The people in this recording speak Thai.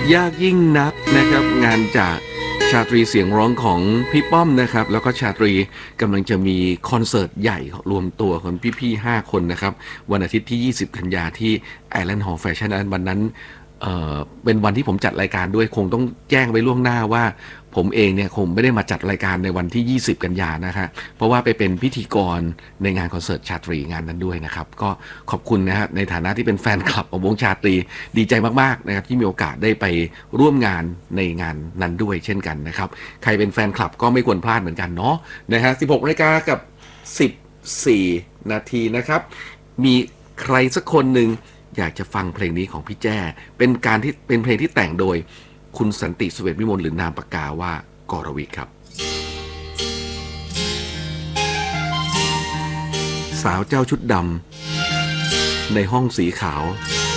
ยากยิ่งนักนะครับงานจากชาตรีเสียงร้องของพี่ป้อมนะครับแล้วก็ชาตรีกำลังจะมีคอนเสิร์ตใหญ่รวมตัวของพี่ๆ5คนนะครับวันอาทิตย์ที่20กันยาที่ Island Hall Fashion วันนั้นเป็นวันที่ผมจัดรายการด้วยคงต้องแจ้งไว้ล่วงหน้าว่าผมเองเนี่ยคงไม่ได้มาจัดรายการในวันที่20กันยานะครับเพราะว่าไปเป็นพิธีกรในงานคอนเสิร์ตชาตรีงานนั้นด้วยนะครับก็ขอบคุณนะครับในฐานะที่เป็นแฟนคลับของวงชาตรีดีใจมากๆนะครับที่มีโอกาสได้ไปร่วมงานในงานนั้นด้วยเช่นกันนะครับใครเป็นแฟนคลับก็ไม่ควรพลาดเหมือนกันเนาะนะฮะ 16 นาฬิกากับ14 นาทีนะครับมีใครสักคนหนึ่งอยากจะฟังเพลงนี้ของพี่แจ้เป็นเพลงที่แต่งโดยคุณสันติเสวตวิมลหรือนามปากกาว่ากรวิทย์ครับสาวเจ้าชุดดำในห้องสีขาว